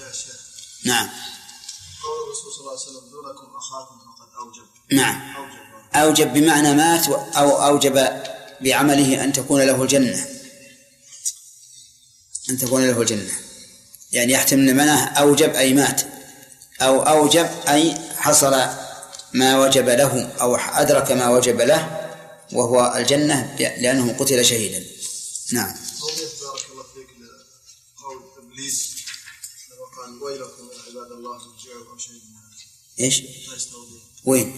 نعم. قول الرسول صلى الله عليه وسلم دونكم أخاكم فقد أوجب. نعم. أوجب بمعنى مات أو أوجب بعمله أن تكون له الجنة، أن تكون له الجنة، يعني يحتمل معناه أوجب أي مات، أو أوجب أي حصل ما وجب له أو أدرك ما وجب له وهو الجنة لأنه قتل شهيدا. نعم. بارك الله فيك قول إبليس لما قال ويلكم يا عباد الله ارجعوا أو شيء من هذا. إيش؟ وين؟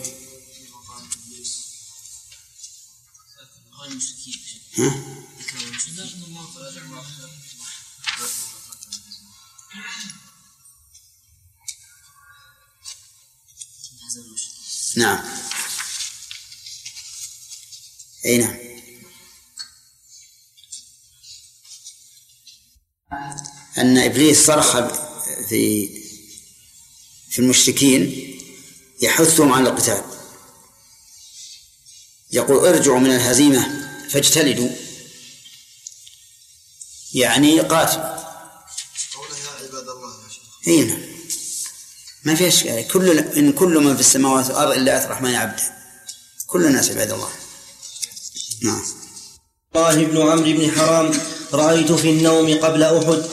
ها؟ نعم. أي نعم. أن إبليس صرخ في المشركين يحثهم على القتال، يقول ارجعوا من الهزيمة فاجتلدوا، يعني قاتلوا. يا عباد الله أي نعم، ما في أشكال. كل من في السماوات والأرض إلا أتى الرحمن عبدا، كل الناس عباد الله. نعم. الله بن عمرو بن حرام رأيت في النوم قبل أحد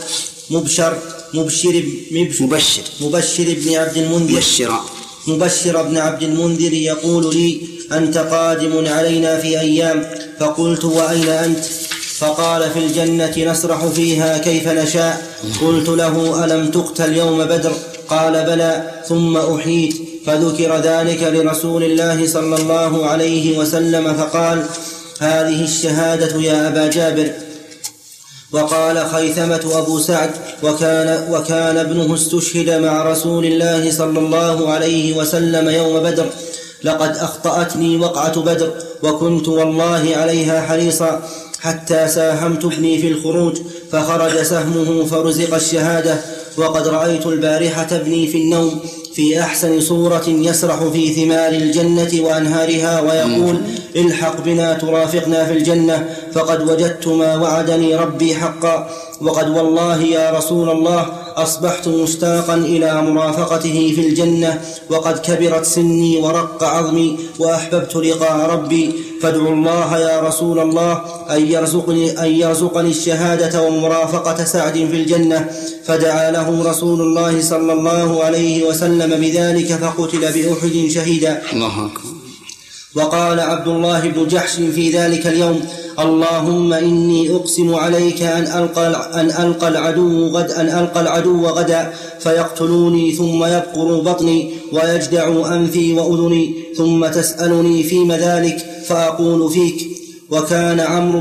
مبشر بن عبد المنذر يقول لي أنت قادم علينا في أيام، فقلت وأين أنت؟ فقال في الجنة نسرح فيها كيف نشاء. قلت له ألم تقتل يوم بدر؟ قال بلى، ثم أحييت. فذكر ذلك لرسول الله صلى الله عليه وسلم فقال هذه الشهادة يا أبا جابر. وقال خيثمة أبو سعد وكان ابنه استشهد مع رسول الله صلى الله عليه وسلم يوم بدر. لقد أخطأتني وقعة بدر وكنت والله عليها حريصا حتى ساهمت ابني في الخروج فخرج سهمه فرزق الشهادة. وقد رأيت البارحة ابني في النوم في أحسن صورة يسرح في ثمار الجنة وأنهارها ويقول الحق بنا ترافقنا في الجنة فقد وجدت ما وعدني ربي حقا. وقد والله يا رسول الله أصبحت مشتاقا إلى مرافقته في الجنة وقد كبرت سني ورق عظمي وأحببت لقاء ربي، فادعوا الله يا رسول الله أن يرزقني الشهادة ومرافقة سعد في الجنة. فدعا له رسول الله صلى الله عليه وسلم بذلك فقتل بأحد شهيدا. الله أكبر. وقال عبد الله بن جحش في ذلك اليوم اللهم إني أقسم عليك أن ألقى العدو غدا فيقتلوني ثم يبقر بطني ويجدع أنفي وأذني ثم تسألني فيما ذلك فأقول فيك. وكان عمرو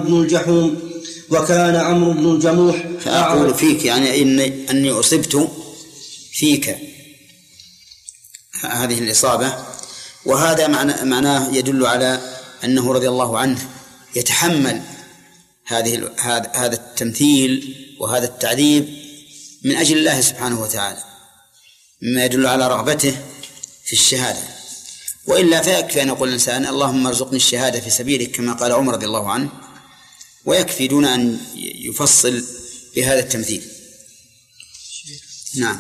بن الجموح فأقول فيك يعني أني أصبت فيك هذه الإصابة. وهذا معناه يدل على أنه رضي الله عنه يتحمل هذا التمثيل وهذا التعذيب من أجل الله سبحانه وتعالى، مما يدل على رغبته في الشهادة. وإلا فيكفي أن يقول الإنسان اللهم ارزقني الشهادة في سبيلك كما قال عمر رضي الله عنه، ويكفي دون أن يفصل بهذا التمثيل. نعم.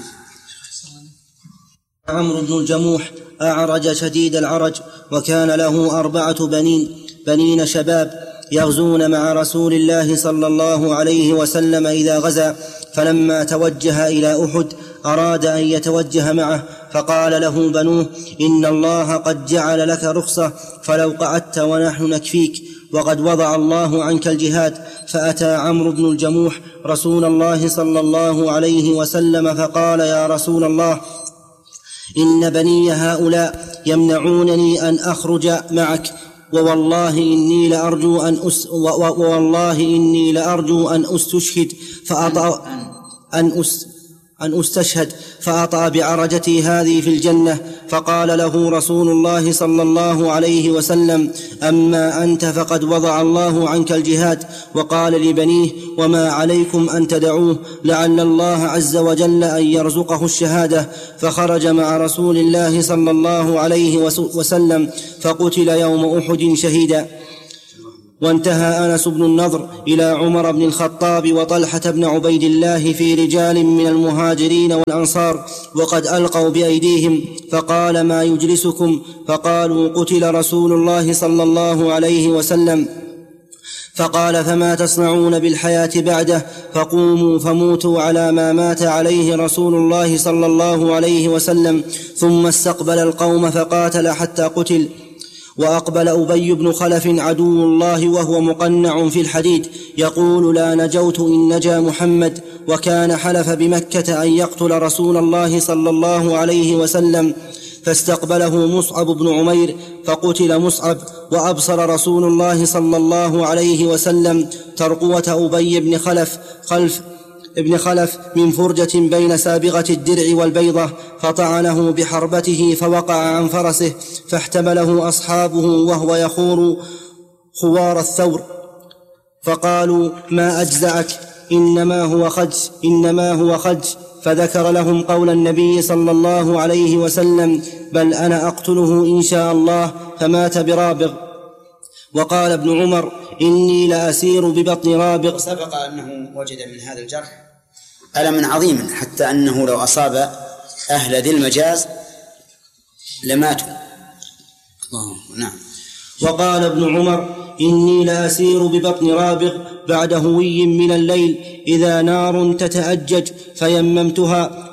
عمرو بن الجموح أعرج شديد العرج وكان له 4 بنين شباب يغزون مع رسول الله صلى الله عليه وسلم إذا غزا، فلما توجه إلى أحد أراد أن يتوجه معه فقال له بنوه إن الله قد جعل لك رخصة فلو قعدت ونحن نكفيك وقد وضع الله عنك الجهاد. فأتى عمرو بن الجموح رسول الله صلى الله عليه وسلم فقال يا رسول الله إن بني هؤلاء يمنعونني أن أخرج معك ووالله إني لأرجو أن أستشهد فأطأ بعرجتي هذه في الجنة. فقال له رسول الله صلى الله عليه وسلم أما أنت فقد وضع الله عنك الجهاد. وقال لبنيه وما عليكم أن تدعوه لعل الله عز وجل أن يرزقه الشهادة. فخرج مع رسول الله صلى الله عليه وسلم فقتل يوم أحد شهيدا. وانتهى أنس بن النضر إلى عمر بن الخطاب وطلحة بن عبيد الله في رجال من المهاجرين والأنصار وقد ألقوا بأيديهم، فقال: ما يجلسكم؟ فقالوا: قتل رسول الله صلى الله عليه وسلم. فقال: فما تصنعون بالحياة بعده؟ فقوموا فموتوا على ما مات عليه رسول الله صلى الله عليه وسلم. ثم استقبل القوم فقاتل حتى قتل. وأقبل أبي بن خلف عدو الله وهو مقنع في الحديد يقول: لا نجوت إن نجا محمد. وكان حلف بمكة أن يقتل رسول الله صلى الله عليه وسلم. فاستقبله مصعب بن عمير فقتل مصعب. وأبصر رسول الله صلى الله عليه وسلم ترقوة أبي بن خلف من فرجة بين سابغة الدرع والبيضة، فطعنه بحربته فوقع عن فرسه، فاحتمله أصحابه وهو يخور خوار الثور، فقالوا: ما أجزعك؟ إنما هو خج. فذكر لهم قول النبي صلى الله عليه وسلم: بل أنا أقتله إن شاء الله. فمات برابغ. وقال ابن عمر: إني لأسير ببطن رابغ. سبق أنه وجد من هذا الجرح ألما عظيما، حتى أنه لو أصاب أهل ذي المجاز لماتوا. نعم. وقال ابن عمر: إني لأسير ببطن رابغ بعد هوي من الليل إذا نار تتأجج فيممتها،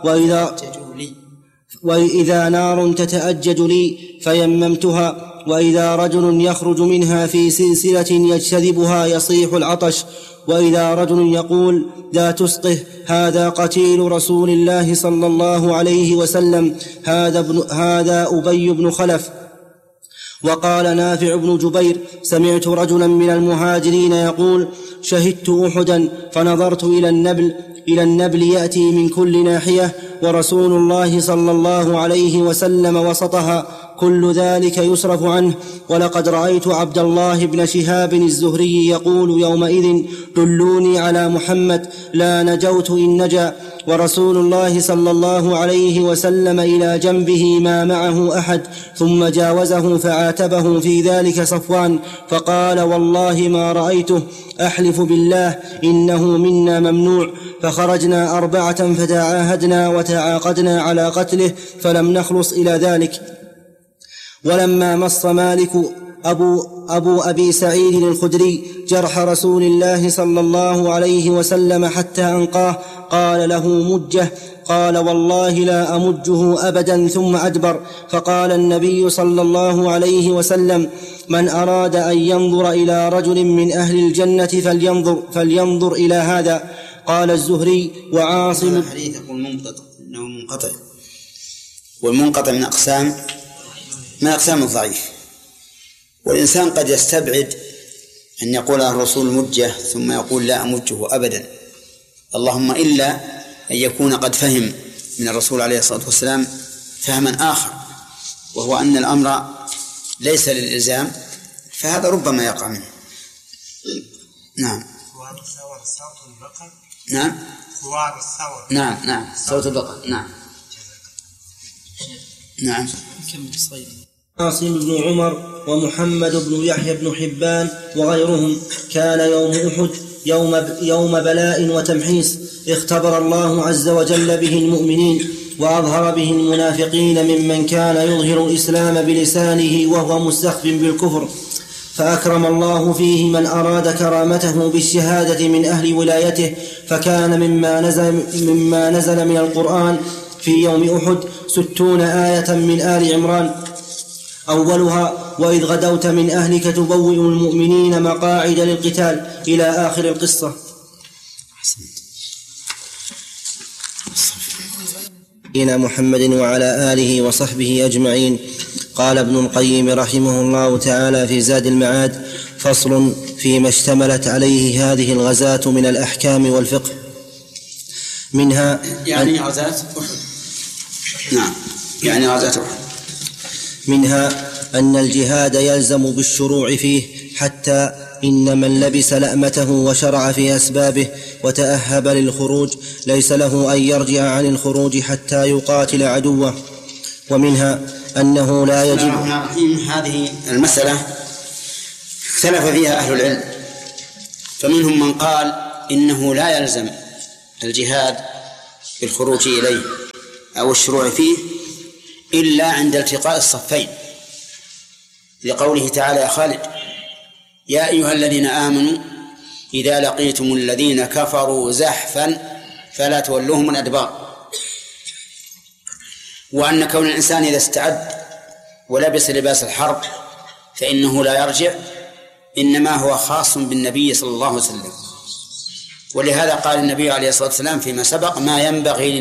وإذا نار تتأجج لي فيممتها، وإذا رجل يخرج منها في سلسلة يجتذبها يصيح العطش، وإذا رجل يقول: لا تسقه، هذا قتيل رسول الله صلى الله عليه وسلم، هذا أبي بن خلف. وقال نافع بن جبير: سمعت رجلا من المهاجرين يقول: شهدت أحدا فنظرت إلى النبل يأتي من كل ناحية ورسول الله صلى الله عليه وسلم وسطها، كل ذلك يصرف عنه. ولقد رأيت عبد الله بن شهاب الزهري يقول يومئذ: دلوني على محمد، لا نجوت إن نجا. ورسول الله صلى الله عليه وسلم إلى جنبه ما معه أحد، ثم جاوزه فعاتبه في ذلك صفوان فقال: والله ما رأيته، أحلف بالله إنه منا ممنوع. فخرجنا 4 فتعاهدنا وتعاقدنا على قتله فلم نخلص إلى ذلك. ولما مص مالك أبو أبي سعيد الخدري جرح رسول الله صلى الله عليه وسلم حتى أنقاه قال له: مجه. قال: والله لا أمجه أبدا. ثم أدبر. فقال النبي صلى الله عليه وسلم: من أراد أن ينظر إلى رجل من أهل الجنة فلينظر إلى هذا. قال الزهري: وعاصم. الحديث يقول منقطع، إنه منقطع، والمنقطع من أقسام الضعيف. والإنسان قد يستبعد أن يقول الرسول مجه ثم يقول لا أمجه أبدا، اللهم إلا أن يكون قد فهم من الرسول عليه الصلاة والسلام فهما آخر، وهو أن الأمر ليس للإلزام، فهذا ربما يقع منه. نعم. نعم. نعم. صوت البقر. نعم. عاصم بن عمر ومحمد بن يحيى بن حبان وغيرهم. كان يوم أحد يوم بلاء وتمحيص، اختبر الله عز وجل به المؤمنين وأظهر به المنافقين ممن كان يظهر الإسلام بلسانه وهو مستخف بالكفر، فأكرم الله فيه من أراد كرامته بالشهادة من أهل ولايته. فكان مما نزل من القرآن في يوم أحد 60 آية من آل عمران، أولها: وإذ غدوت من أهلك تبوئ المؤمنين مقاعد للقتال، إلى آخر القصة. إلى محمد وعلى آله وصحبه أجمعين. قال ابن القيم رحمه الله تعالى في زاد المعاد: فصل فيما اشتملت عليه هذه الغزاة من الأحكام والفقه. منها يعني غزاة أحد. نعم، يعني غزاة أحد. منها أن الجهاد يلزم بالشروع فيه، حتى إن من لبس لأمته وشرع في أسبابه وتأهب للخروج ليس له أن يرجع عن الخروج حتى يقاتل عدوه. ومنها أنه لا يجب. هذه المسألة اختلف فيها أهل العلم، فمنهم من قال إنه لا يلزم الجهاد بالخروج إليه أو الشروع فيه إلا عند التقاء الصفين، لقوله تعالى: يا خالد يا أيها الذين آمنوا إذا لقيتم الذين كفروا زحفا فلا تولوهم الأدبار. وأن كون الإنسان إذا استعد ولبس لباس الحرب فإنه لا يرجع، إنما هو خاص بالنبي صلى الله عليه وسلم. ولهذا قال النبي عليه الصلاة والسلام فيما سبق: ما ينبغي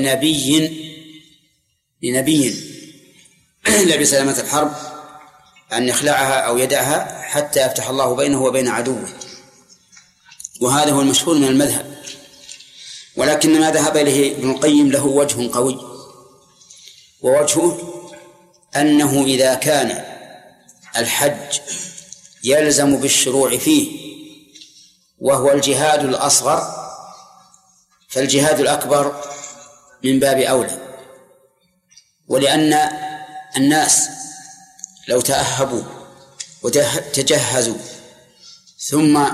لنبي لبس لباس الحرب أن يخلعها أو يدعها حتى يفتح الله بينه وبين عدوه. وهذا هو المشهور من المذهب، ولكن ما ذهب إليه ابن القيم له وجه قوي، ووجهه أنه إذا كان الحج يلزم بالشروع فيه وهو الجهاد الأصغر، فالجهاد الأكبر من باب أولى. ولأن الناس لو تأهبوا وتجهزوا ثم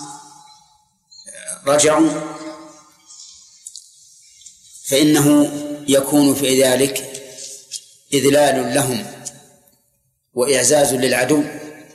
رجعوا فإنه يكون في ذلك إذلال لهم وإعزاز للعدو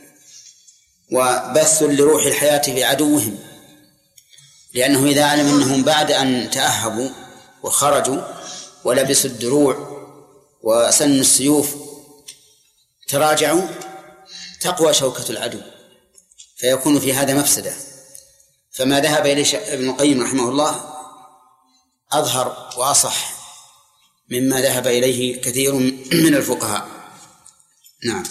وبث لروح الحياة في عدوهم، لأنه إذا علم أنهم بعد أن تأهبوا وخرجوا ولبسوا الدروع وسنوا السيوف تراجعوا تقوى شوكة العدو، فيكون في هذا مفسدة. فما ذهب إليه ابن القيم رحمه الله أظهر وأصح مما ذهب إليه كثير من الفقهاء. نعم.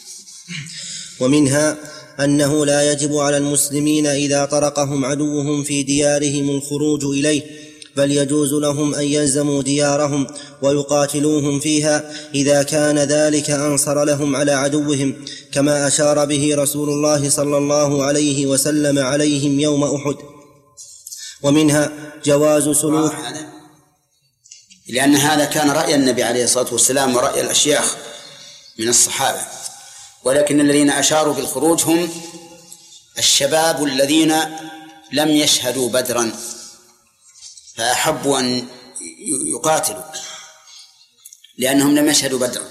ومنها أنه لا يجب على المسلمين إذا طرقهم عدوهم في ديارهم الخروج إليه، بل يجوز لهم أن يلزموا ديارهم ويقاتلوهم فيها إذا كان ذلك أنصر لهم على عدوهم، كما أشار به رسول الله صلى الله عليه وسلم عليهم يوم أحد. ومنها جواز سلوك، لأن هذا كان رأي النبي عليه الصلاة والسلام ورأي الأشياخ من الصحابة، ولكن الذين أشاروا بالخروج هم الشباب الذين لم يشهدوا بدرا فأحبوا أن يقاتلوا لأنهم لم يشهدوا بدرا.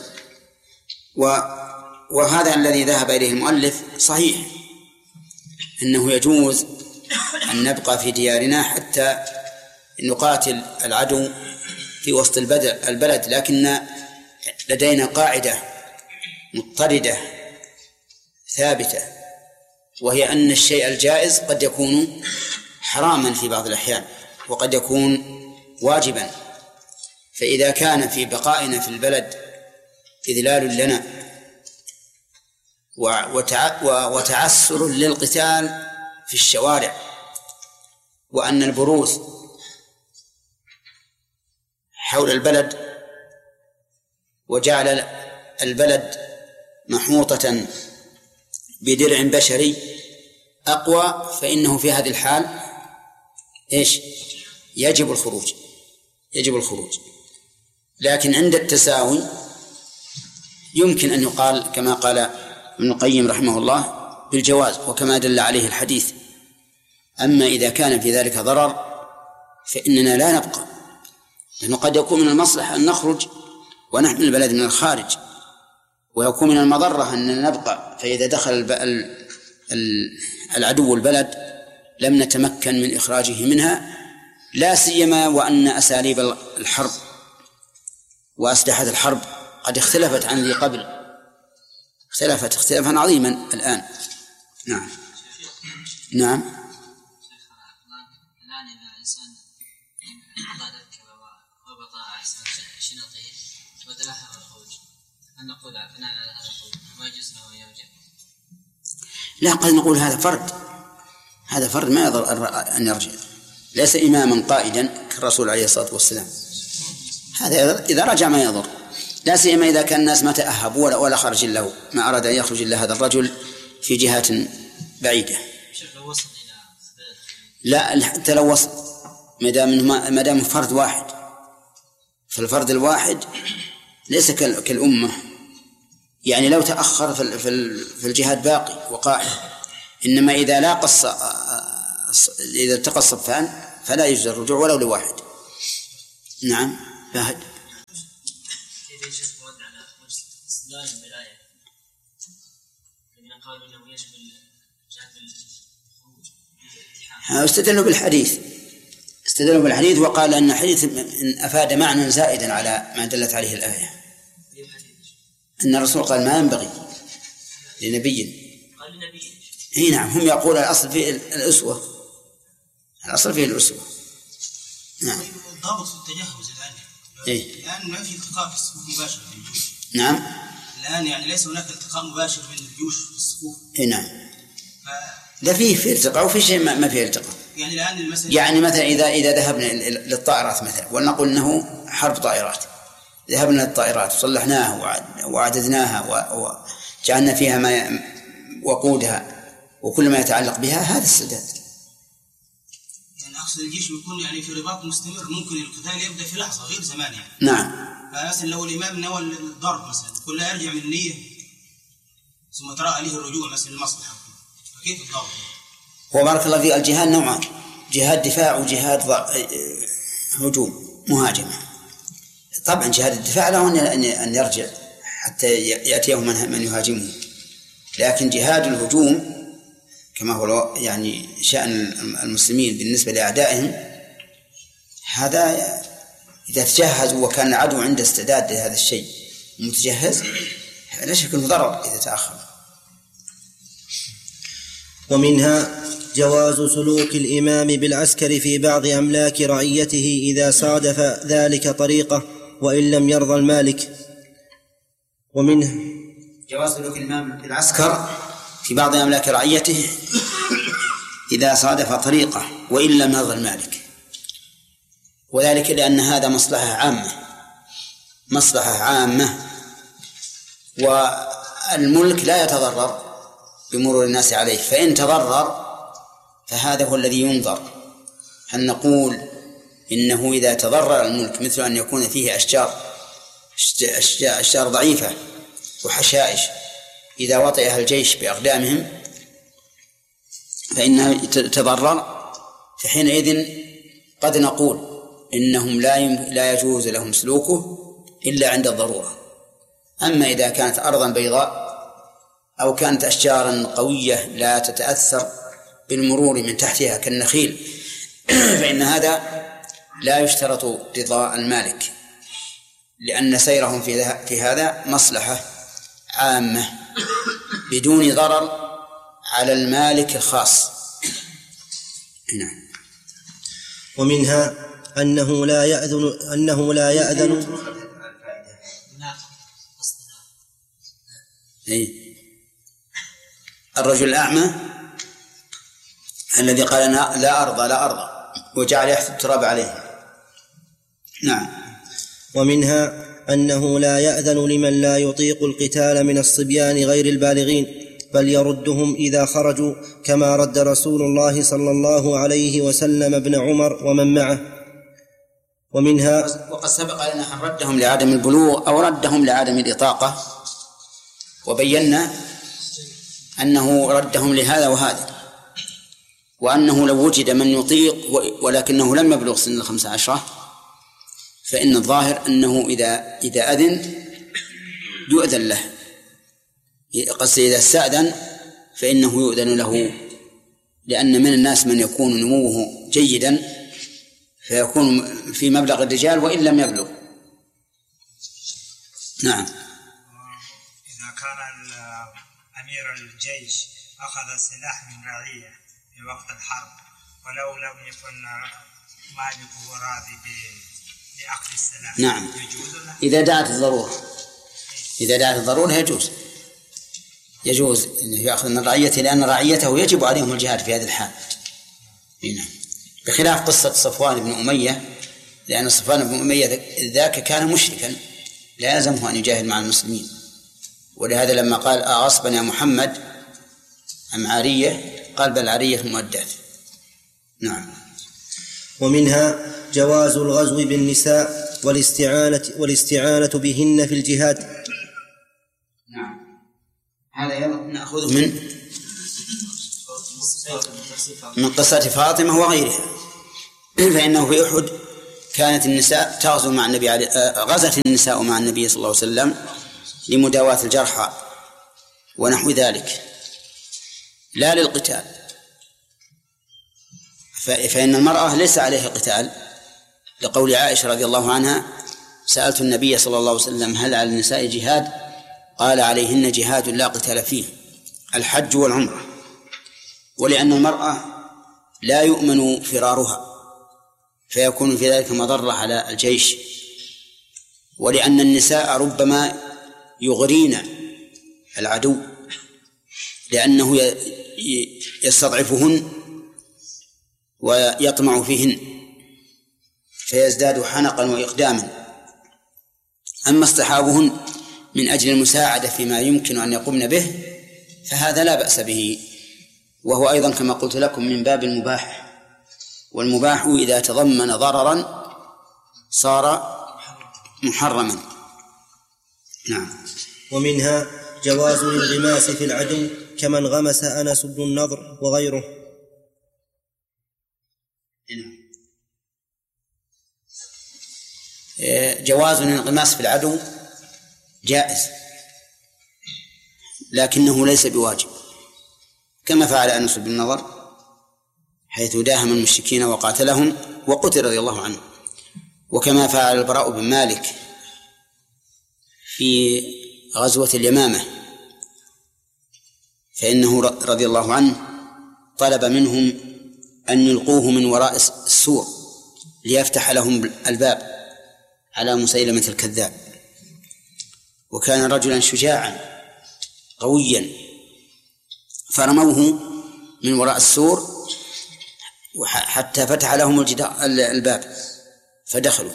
وهذا الذي ذهب إليه المؤلف صحيح، أنه يجوز أن نبقى في ديارنا حتى نقاتل العدو في وسط البلد، لكن لدينا قاعدة مضطردة ثابتة، وهي أن الشيء الجائز قد يكون حراما في بعض الأحيان وقد يكون واجبا. فإذا كان في بقائنا في البلد إذلال لنا وتعسر للقتال في الشوارع، وأن البروز حول البلد وجعل البلد محوطة بدرع بشري أقوى، فإنه في هذه الحال يجب الخروج. لكن عند التساوي يمكن أن يقال كما قال ابن القيم رحمه الله بالجواز، وكما دل عليه الحديث. أما إذا كان في ذلك ضرر فإننا لا نبقى، لأنه قد يكون من المصلحة أن نخرج ونحمي البلد من الخارج، ويكون من المضرة أننا نبقى، فإذا دخل العدو البلد لم نتمكن من إخراجه منها، لا سيما وأن أساليب الحرب وأسلحة الحرب قد اختلفت عن ذي قبل، اختلفت اختلافا عظيما الآن. نعم. الآن إذا إنسان قد ركب وهبط أحسن شنطه وتلحق الخروج، هل نقول عفنا على هذا الخروج ما يجوز له يرجع؟ لا، قد نقول هذا فرد ما يضر أن يرجع، ليس إماما قائدا كالرسول عليه الصلاة والسلام. هذا إذا رجع ما يضر، لا سيما إذا كان الناس ما تأهبوا ولا خرج له، ما أراد أن يخرج إلا هذا الرجل في جهات بعيدة. لا، حتى لو وصل، ما دام فرد واحد، فالفرد الواحد ليس كالأمة، يعني لو تأخر في الجهاد باقي وقاعد، إنما إذا لا إذا التقى الصفان فلا يجوز الرجوع ولو لواحد. نعم فهد. كيف يجوز الرد على استدلال بالآية؟ الذين قالوا إنه يشمل جهة الخروج. استدلوا بالحديث وقال أن الحديث أفاد معنى زائدا على ما دلت عليه الآية. أن الرسول قال ما ينبغي لنبي. قال لنبي. إيه نعم، هم يقول الأصل فيه الأسوة. الأصل فيه الأسوة. نعم. الضابط في التجهز الآن. إيه؟ الآن ما في التقاء في الصفوف مباشر في الجيوش. نعم. الآن يعني ليس هناك التقاء مباشر بين الجيوش في الصفوف. إيه نعم. لا فيه التقاء وفي شيء ما فيه التقاء. يعني الآن المسألة. يعني مثلا إذا ذهبنا للطائرات مثلا ولنقول أنه حرب طائرات، ذهبنا للطائرات وصلحناها وعددناها وجعلنا فيها ما وقودها وكل ما يتعلق بها، هذا السداد. يعني أقصد الجيش يكون يعني في رباط مستمر، ممكن القتال يبدأ في لحظة غير زمان يعني. نعم. فمثلا لو الإمام نوى الضرب مثلا كلها يرجع من النية ثم ترى عليه الرجوع مثلا المصلحة، فكيف الضرب؟ وبارك الله فيك، الجهاد نوعان: جهاد دفاع وجهاد هجوم مهاجمة. طبعا جهاد الدفاع له أن يرجع حتى يأتيه من يهاجمه، لكن جهاد الهجوم كما هو يعني شأن المسلمين بالنسبة لأعدائهم، هذا إذا تجهز وكان العدو عنده استعداد لهذا الشيء متجهز لا شك أنه ضرر إذا تأخر. ومنها جواز سلوك الإمام بالعسكر في بعض أملاك رعيته إذا صادف ذلك طريقة وإن لم يرضى المالك. ومنه جواز سلوك الإمام بالعسكر في بعض أملاك رعيته إذا صادف طريقة وإن لم يرضى المالك، وذلك لأن هذا مصلحة عامة، والملك لا يتضرر بمرور الناس عليه، فإن تضرر فهذا هو الذي ينظر. هل نقول إنه إذا تضرر الملك مثل أن يكون فيه أشجار ضعيفة وحشائش إذا وطئها الجيش بأقدامهم فإنها تضرر، فحينئذ قد نقول إنهم لا يجوز لهم سلوكه إلا عند الضرورة. أما إذا كانت أرضا بيضاء أو كانت أشجارا قوية لا تتأثر بالمرور من تحتها كالنخيل فإن هذا لا يشترط رضا المالك، لأن سيرهم في هذا مصلحة عامة بدون ضرر على المالك الخاص. ومنها أنه لا يأذن الرجل الأعمى الذي قال أنا لا أرضى وجعل يحث التراب عليه. نعم. ومنها أنه لا يأذن لمن لا يطيق القتال من الصبيان غير البالغين، بل يردهم إذا خرجوا كما رد رسول الله صلى الله عليه وسلم ابن عمر ومن معه. ومنها وقد سبق لنا أن ردهم لعدم البلوغ أو ردهم لعدم الإطاقة، وبينا أنه ردهم لهذا وهذا، وأنه لو وجد من يطيق ولكنه لم يبلغ سن 15 فإن الظاهر أنه إذا أذن يؤذن له، قصد إذا استأذن فإنه يؤذن له، لأن من الناس من يكون نموه جيدا فيكون في مبلغ الرجال وإن لم يبلغ. نعم. إذا كان أمير الجيش أخذ سلاح من رعية في وقت الحرب ولو لم يكن مالكه راضي بأخذ السلاح، نعم، يجوز له؟ إذا دعت الضرورة يجوز أنه يأخذ من رعيته، لأن رعيته يجب عليهم الجهاد في هذه الحال. نعم. بخلاف قصة صفوان بن أمية، لأن صفوان بن أمية ذاك كان مشركا لا يلزمه أن يجاهد مع المسلمين، ولهذا لما قال أغصبا يا محمد أم عارية قال بل عارية مؤدات. نعم. ومنها جواز الغزو بالنساء والاستعانة بهن في الجهاد. نعم. هذا نأخذ من من قصة فاطمة وغيرها، فإنه في أحد كانت النساء تغزو مع النبي غزت النساء مع النبي صلى الله عليه وسلم لمداواة الجرحى ونحو ذلك لا للقتال، فإن المرأة ليس عليها قتال، لقول عائشة رضي الله عنها: سألت النبي صلى الله عليه وسلم هل على النساء جهاد؟ قال: عليهن جهاد لا قتال فيه، الحج والعمرة. ولأن المرأة لا يؤمن فرارها فيكون في ذلك مضرة على الجيش، ولأن النساء ربما يغرين العدو لأنه يستضعفهن ويطمع فيهن فيزداد حنقا وإقداما. أما اصطحابهن من أجل المساعدة فيما يمكن أن يقومن به فهذا لا بأس به، وهو أيضا كما قلت لكم من باب المباح، والمباح إذا تضمن ضررا صار محرما. نعم. ومنها جواز الانغماس في العدو كمن غمس أنس بن النضر وغيره. جواز الانغماس في العدو جائز، لكنه ليس بواجب، كما فعل أنس بن النضر حيث داهم المشركين وقاتلهم وقتل رضي الله عنه، وكما فعل البراء بن مالك في غزوة اليمامة، فإنه رضي الله عنه طلب منهم أن يلقوه من وراء السور ليفتح لهم الباب على مسيلمة الكذاب، وكان رجلا شجاعا قويا، فرموه من وراء السور حتى فتح لهم الباب فدخلوا.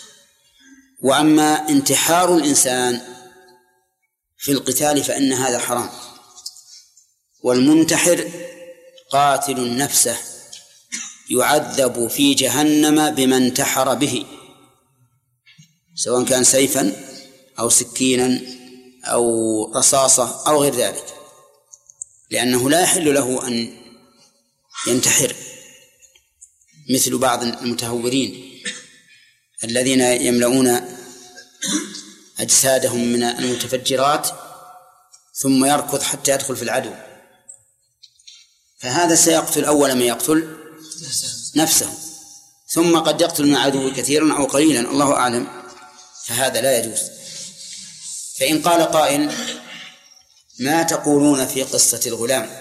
وأما انتحار الإنسان في القتال فإن هذا حرام، والمنتحر قاتل نفسه يعذب في جهنم بما انتحر به، سواء كان سيفا أو سكينا أو رصاصة أو غير ذلك، لأنه لا يحل له أن ينتحر مثل بعض المتهورين الذين يملؤون أجسادهم من المتفجرات ثم يركض حتى يدخل في العدو، فهذا سيقتل أول ما يقتل نفسه، ثم قد يقتل من عدو كثيرا أو قليلا الله أعلم، فهذا لا يجوز. فإن قال قائل: ما تقولون في قصة الغلام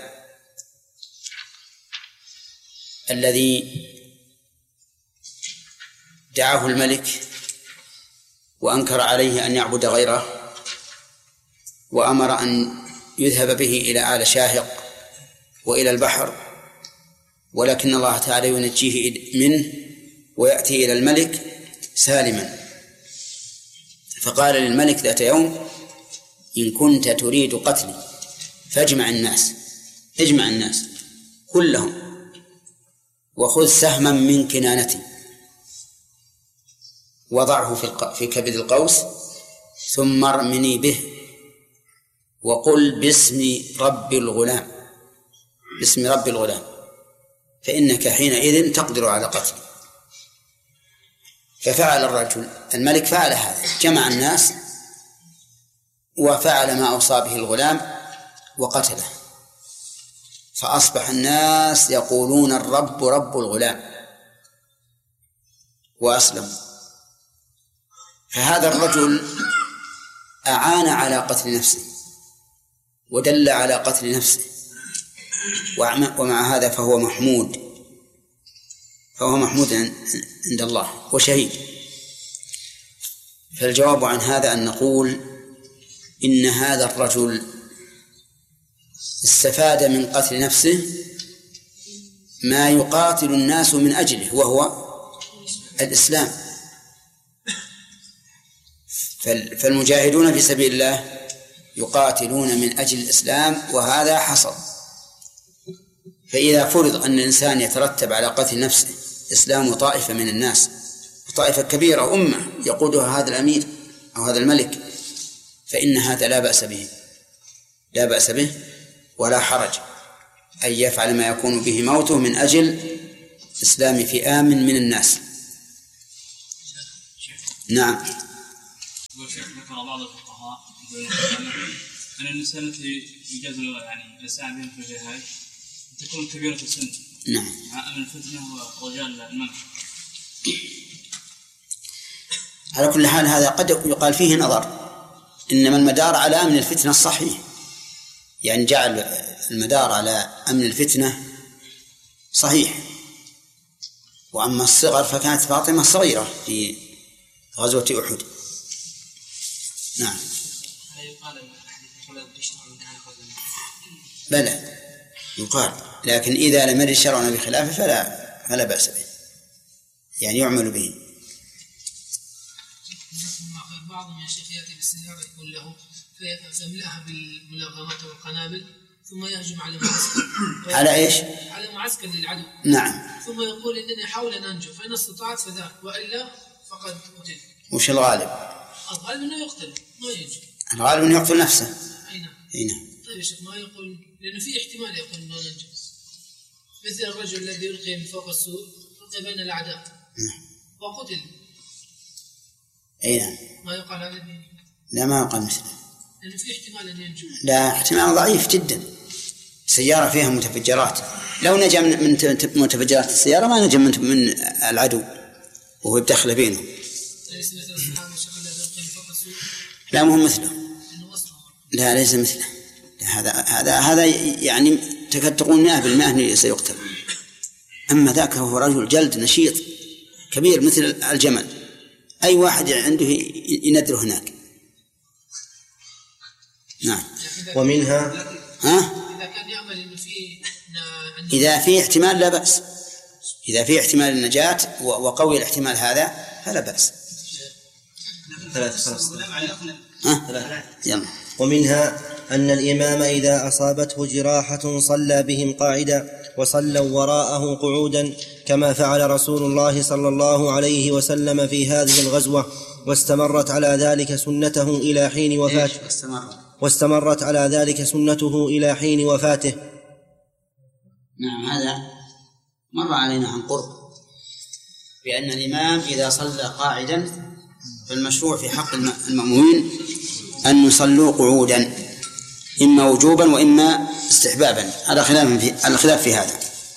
الذي دعاه الملك وأنكر عليه أن يعبد غيره وأمر أن يذهب به إلى آل شاهق وإلى البحر، ولكن الله تعالى ينجيه منه ويأتي إلى الملك سالما، فقال للملك ذات يوم: إن كنت تريد قتلي فاجمع الناس كلهم وخذ سهما من كنانتي وضعه في كبد القوس ثم ارمني به وقل باسم رب الغلام فإنك حينئذ تقدر على قتلي. ففعل الرجل، الملك فعل هذا، جمع الناس وفعل ما أوصى به الغلام وقتله، فأصبح الناس يقولون الرب رب الغلام وأسلموا. فهذا الرجل أعان على قتل نفسه ودل على قتل نفسه، ومع هذا فهو محمود عند الله وشهيد. فالجواب عن هذا أن نقول إن هذا الرجل استفاد من قتل نفسه ما يقاتل الناس من أجله وهو الإسلام. فالمجاهدون في سبيل الله يقاتلون من أجل الإسلام، وهذا حصل. فإذا فرض أن الإنسان يترتب على قتل نفسه إسلام طائفة من الناس، طائفة كبيرة أمة يقودها هذا الأمير أو هذا الملك، فإن هذا لا بأس به ولا حرج. أن يفعل ما يكون به موته من أجل إسلام فئام من الناس. نعم. ذكر بعض الفقهاء أن النساء التي يجاز يعني النساء بهم في الجهاد تكون كبيرة السن. نعم. أمن الفتنة ورجال المنع. على كل حال هذا قد يقال فيه نظر، إنما المدار على أمن الفتنة الصحيح، يعني جعل المدار على أمن الفتنة صحيح. وأما الصغر فكانت فاطمة صغيرة في غزوة أحد. نعم. بلى يقال، لكن إذا لم يرد الشرع بخلافه فلا بأس به، يعني يعمل به. بعضهم يا شيخ يأتي بالسيارة يقول له فيملأها بالملغمات والقنابل ثم يهجم على معسكر. على إيش؟ على معسكر للعدو. نعم. ثم يقول إنني أحاول أن أنجو، فإن استطعت فذاك وإلا فقد قتل. وش الغالب؟ الغالب أنه يقتل ما ينجو. الغالب أنه يقتل نفسه. أي نعم. أي نعم. طيب يا شيخ ما يقول، لأنه في احتمال يقول أنه ننجو، مثل الرجل الذي يلقي من فوق السور يلقي بين الأعداء وقتل. أي نعم. ما يقال هذا؟ لا ما يقال مثله، لأنه في احتمال أن ينجو. لا، احتمال ضعيف جدا. سيارة فيها متفجرات، لو نجا من متفجرات السيارة ما نجا من العدو وهو يدخل بينه. لا مو مثله. لا ليس مثله. هذا يعني تكاد تقول 100% سيقتل. أما ذاك هو رجل جلد نشيط كبير مثل الجمل، أي واحد عنده يندر هناك. نعم. ومنها إذا كان يعمل إنه إذا في احتمال لا بأس، إذا في احتمال النجاة وقوي الاحتمال هذا فلا بأس. ومنها أن الإمام إذا أصابته جراحة صلى بهم قاعدا وصلوا وراءه قعودا، كما فعل رسول الله صلى الله عليه وسلم في هذه الغزوة، واستمرت على ذلك سنته إلى حين وفاته. نعم. هذا مر علينا عن قرب بأن الإمام إذا صلى قاعدا فالمشروع في حق المأمومين أن يصلوا قعودا، إما وجوبا وإما استحبابا، على خلاف في هذا.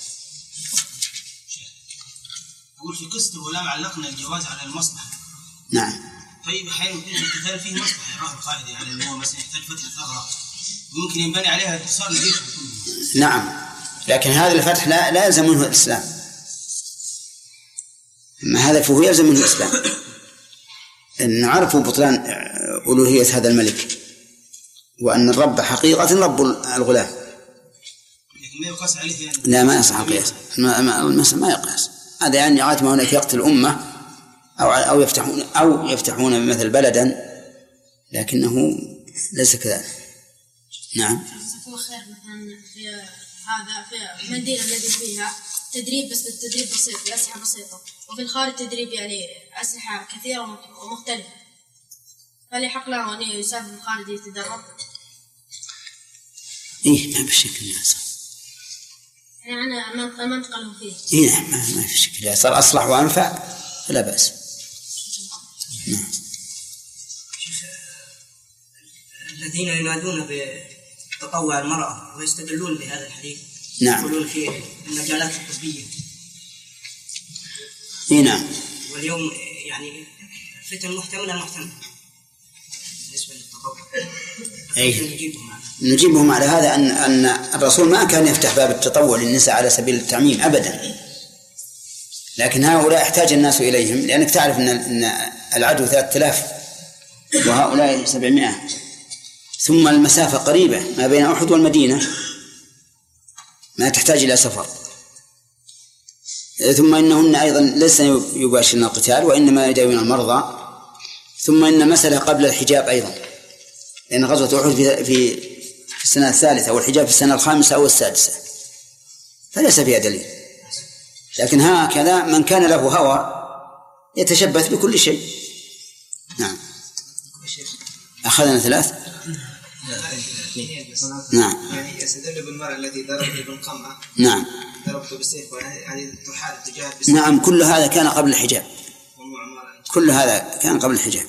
أقول في قصة الغلام علقنا الجواز على المصلحة. نعم. طيب أحيانا يكون القتال فيه مصلحة، يراه القائد يعني هو مثلا يحتاج فترة ثغرة ممكن ينبني عليها اتصال الجيش. نعم، لكن هذا الفتح لا يلزم منه الإسلام، أما هذا فهو يلزم منه الإسلام، أن نعرف بطلان ألوهية هذا الملك، وأن الرب حقيقة رب الغلام. لكن ما يقاس عليه يعني. لا ما يصح القياس، ما يقاس هذا، يعني عادة ما هناك يقتل الأمة أو يفتحون مثل بلدا، لكنه ليس كذلك. نعم. خير مثلا في هذا في المدينة التي فيها تدريب، بس التدريب بسيط بأسلحة بسيطة، وفي الخارج تدريب يعني أسلحة كثيرة ومختلفة، فليحق له أن يسافر الخارج يتدرب. إيه ما بشكل يعني المنطقة اللي فيه. إيه ما في شكل، صار أصلح وأنفع فلا بأس. نعم. الذين ينادون بتطوع المرأة ويستدلون بهذا الحديث. نعم. يقولون في المجالات الطبية. إيه نعم. واليوم يعني فتن محتملة بالنسبة للتطوع. أي نجيبهم على هذا أن الرسول ما كان يفتح باب التطوع للنساء على سبيل التعميم أبدا، لكن هؤلاء احتاج الناس إليهم، لأنك تعرف أن العدو 3000 وهؤلاء 700، ثم المسافة قريبة ما بين أحد والمدينة، ما تحتاج إلى سفر، ثم إنهن أيضا ليس يباشرن القتال وإنما يداوين المرضى، ثم إن مسألة قبل الحجاب أيضا، لأن غزوة أحد في السنة الثالثة والحجاب في السنة الخامسة أو السادسة، فليس فيها دليل. لكن هكذا من كان له هوى يتشبث بكل شيء. نعم. أخذنا 3. نعم. يعني يستدل بالمرأة التي ضربته بالقمعة. نعم. ضربته بالسيف يعني تحارب تجاهد بالسيف. نعم، كل هذا كان قبل الحجاب. كل هذا كان قبل الحجاب.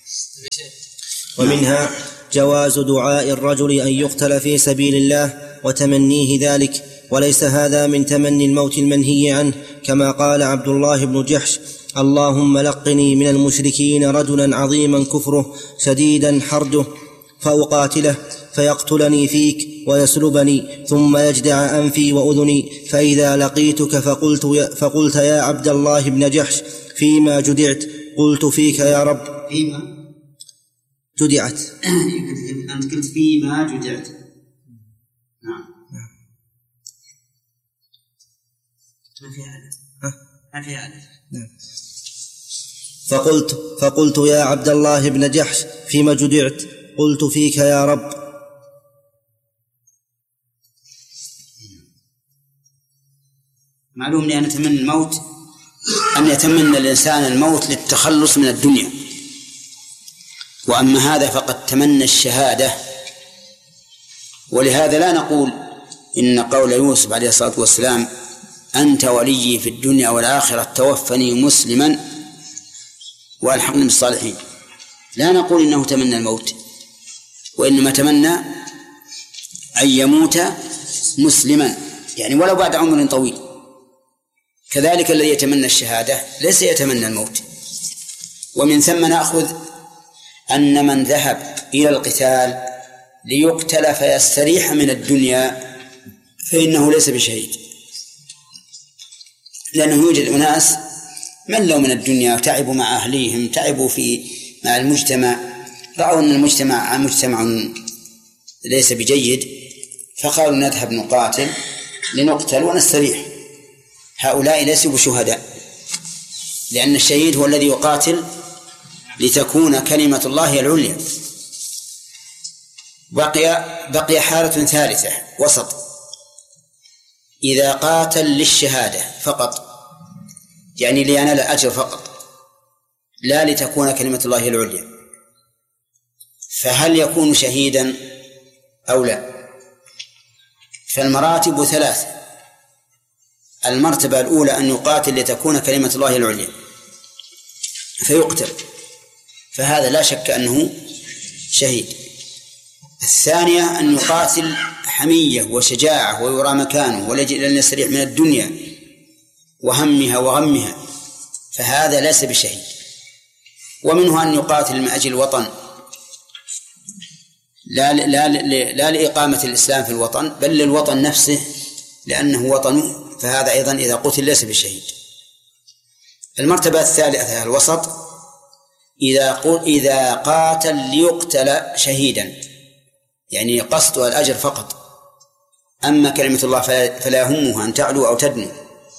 ومنها جواز دعاء الرجل أن يقتل في سبيل الله وتمنيه ذلك، وليس هذا من تمني الموت المنهي عنه، كما قال عبد الله بن جحش: اللهم لقني من المشركين رجلا عظيما كفره شديدا حرده فأقاتله فيقتلني فيك ويسلبني ثم يجدع أنفي وأذني، فإذا لقيتك فقلت يا عبد الله بن جحش فيما جدعت؟ قلت فيك يا رب. فيما جدعت. أنت قلت فيما جدعت. نعم. ما فيها عدد. ما فيها عدد. فقلت يا عبد الله بن جحش فيما جدعت؟ قلت فيك يا رب. معلوم لأن نتمنى الموت أن يتمنى الإنسان الموت للتخلص من الدنيا، وأما هذا فقد تمنى الشهادة. ولهذا لا نقول إن قول يوسف عليه الصلاة والسلام: أنت ولي في الدنيا والآخرة توفني مسلما وألحقني بالصالحين، لا نقول إنه تمنى الموت، وإنما تمنى أن يموت مسلما، يعني ولو بعد عمر طويل. كذلك الذي يتمنى الشهادة ليس يتمنى الموت. ومن ثم نأخذ أن من ذهب إلى القتال ليقتل فيستريح من الدنيا فإنه ليس بشهيد، لأنه يوجد أناس ملوا من الدنيا وتعبوا مع أهليهم، تعبوا مع المجتمع، رأوا أن المجتمع مجتمع ليس بجيد، فقالوا نذهب نقاتل لنقتل ونستريح. هؤلاء ليسوا بشهداء، لأن الشهيد هو الذي يقاتل لتكون كلمة الله العليا. بقي حالة ثالثة وسط: إذا قاتل للشهادة فقط، يعني لينال أجر فقط، لا لتكون كلمة الله العليا، فهل يكون شهيدا أو لا؟ فالمراتب ثلاث: المرتبة الأولى أن يقاتل لتكون كلمة الله العليا فيقتل، فهذا لا شك أنه شهيد. الثانية أن يقاتل حمية وشجاعة ويرى مكانه ولن يستريح من الدنيا وهمها وغمها، فهذا ليس بشهيد. ومنه أن يقاتل من أجل الوطن، لا لإقامة الإسلام في الوطن، بل للوطن نفسه لأنه وطنه، فهذا أيضا إذا قتل ليس بشهيد. المرتبة الثالثة الوسط: إذا قاتل ليقتل شهيدا، يعني قصده الأجر فقط، أما كلمة الله فلا يهمه أن تعلو أو تدنو،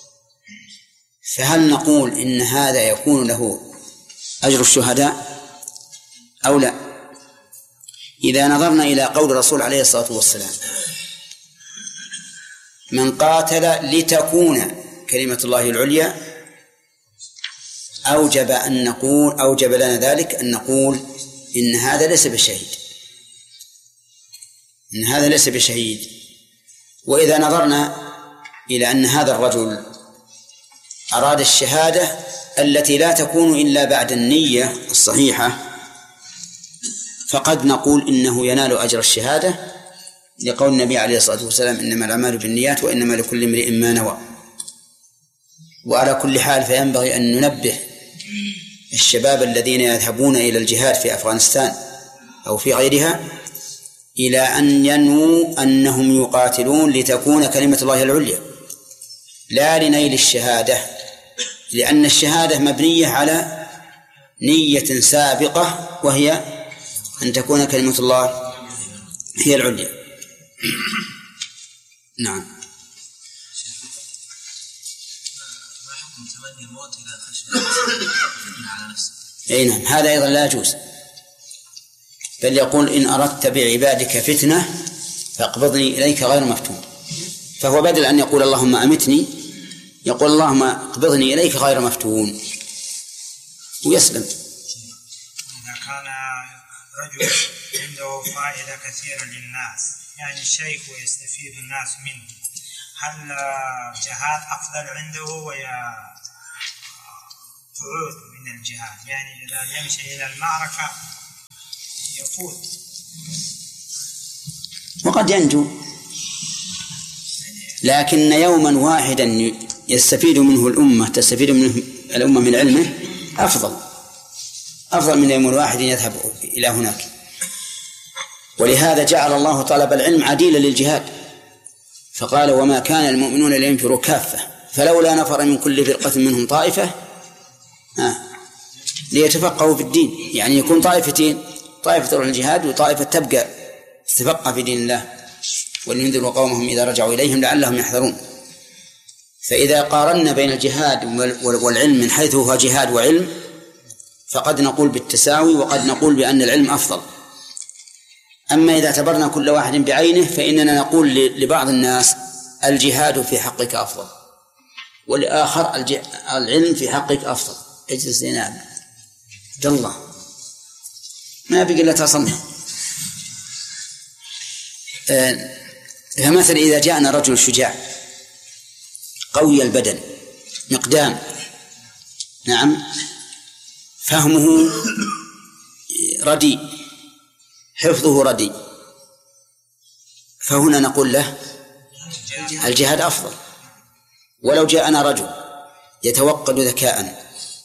فهل نقول إن هذا يكون له أجر الشهداء أو لا؟ إذا نظرنا إلى قول الرسول عليه الصلاة والسلام: من قاتل لتكون كلمة الله العليا، أوجب لنا ذلك أن نقول إن هذا ليس بشهيد، إن هذا ليس بشهيد. وإذا نظرنا إلى أن هذا الرجل أراد الشهادة التي لا تكون إلا بعد النية الصحيحة، فقد نقول إنه ينال أجر الشهادة، لقول النبي عليه الصلاة والسلام: إنما الأعمال بالنيات وإنما لكل امرئ ما نوى. وعلى كل حال فينبغي أن ننبه الشباب الذين يذهبون إلى الجهاد في أفغانستان أو في غيرها إلى أن ينووا أنهم يقاتلون لتكون كلمة الله العليا، لا لنيل الشهادة، لأن الشهادة مبنية على نية سابقة وهي أن تكون كلمة الله هي العليا. نعم. ما حكم تمني الموت إذا خشي على نفسه؟ أي نعم، هذا أيضا لا يجوز، بل يقول: إن أردت بعبادك فتنة فاقبضني إليك غير مفتون. فهو بدل أن يقول اللهم أمتني يقول اللهم اقبضني إليك غير مفتون ويسلم. إذا كان رجل عنده فائدة كثيرة للناس، يعني شيخ ويستفيد الناس منه، هل جهاد أفضل عنده ويا قعود من الجهاد؟ يعني إذا يمشي إلى المعركة يفوت وقد ينجو، لكن يوما واحدا يستفيد منه الأمة، تستفيد منه الأمة من علمه أفضل من يوم واحد يذهب إلى هناك. ولهذا جعل الله طلب العلم عديلا للجهاد، فقال وما كان المؤمنون لينفروا كافة فلولا نفر من كل فرقة منهم طائفة ليتفقهوا في الدين، يعني يكون طائفتين، طائفة تروح الجهاد وطائفة تبقى تتفقه في دين الله ولينذروا قومهم إذا رجعوا إليهم لعلهم يحذرون. فإذا قارنا بين الجهاد والعلم من حيث هو جهاد وعلم فقد نقول بالتساوي، وقد نقول بأن العلم أفضل. أما إذا اعتبرنا كل واحد بعينه فإننا نقول لبعض الناس الجهاد في حقك أفضل، والآخر العلم في حقك أفضل. اجلس لنا عبد الله، ما بقي إلا تصنع. فمثلا إذا جاءنا رجل شجاع قوي البدن مقدام، نعم، فهمه رديء، حفظه رديء، فهنا نقول له الجهاد أفضل. ولو جاءنا رجل يتوقد ذكاء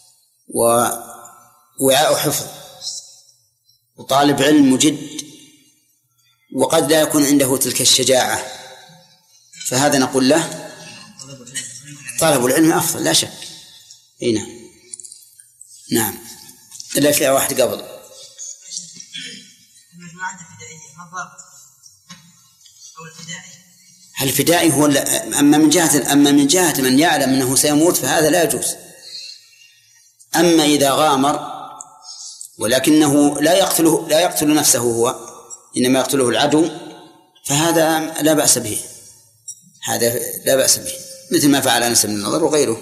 ووعاء حفظ وطالب علم مجد وقد لا يكون عنده تلك الشجاعة، فهذا نقول له طلب العلم أفضل لا شك. هنا نعم، إلا في واحد قبل المجموعات الفدائية ما الضابط أو الفدائي؟ الفدائي هو أما من جهة من يعلم أنه سيموت فهذا لا يجوز. أما إذا غامر ولكنه لا يقتل نفسه هو، إنما يقتله العدو، فهذا لا بأس به، هذا لا بأس به، مثل ما فعل أنس بن النضر وغيره.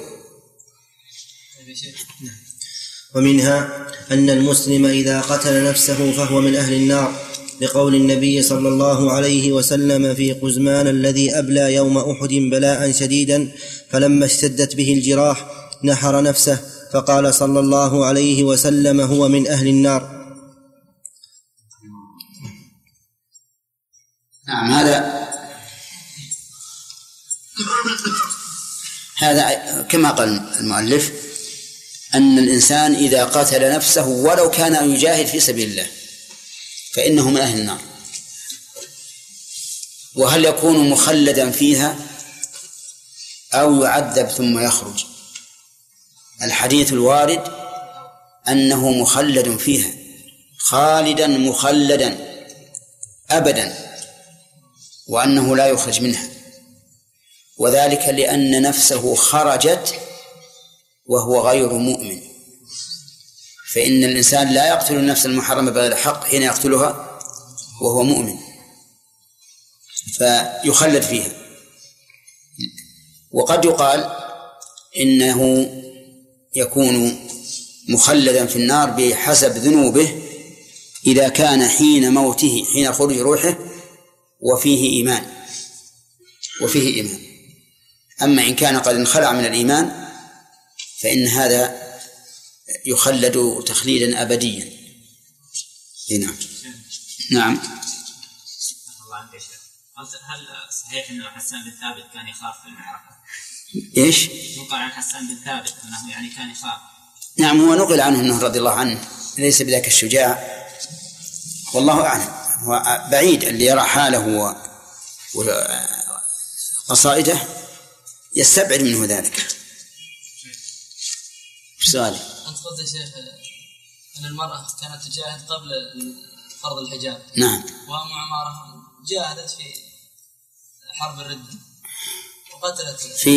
ومنها أن المسلم إذا قتل نفسه فهو من أهل النار، لقول النبي صلى الله عليه وسلم في قزمان الذي أبلى يوم أحد بلاء شديدا فلما اشتدت به الجراح نحر نفسه، فقال صلى الله عليه وسلم هو من أهل النار. نعم، هذا كما قال المؤلف أن الإنسان إذا قتل نفسه ولو كان يجاهد في سبيل الله فإنه من أهل النار. وهل يكون مخلدا فيها أو يعذب ثم يخرج؟ الحديث الوارد أنه مخلد فيها، خالدا مخلدا أبدا، وأنه لا يخرج منها، وذلك لأن نفسه خرجت وهو غير مؤمن. فإن الإنسان لا يقتل النفس المحرمة بغير حق حين يقتلها وهو مؤمن فيخلد فيها. وقد يقال إنه يكون مخلدا في النار بحسب ذنوبه إذا كان حين موته، حين خروج روحه، وفيه إيمان. أما إن كان قد انخلع من الإيمان فإن هذا يخلد تخليدا أبديا. نعم. هل صحيح أن حسان بن ثابت كان يخاف في المعركة؟ إيش؟ نقل عن حسان بن ثابت أنه يعني كان يخاف. نعم، هو نقل عنه أنه رضي الله عنه ليس بذاك الشجاع، والله أعلم. هو بعيد اللي يرى حاله وقصائده يستبعد منه ذلك. سؤالي أنت قلت يا شيخ أن المرأة كانت تجاهد قبل فرض الحجاب. نعم. وأم عمارة جاهدت في حرب الردة وقتلت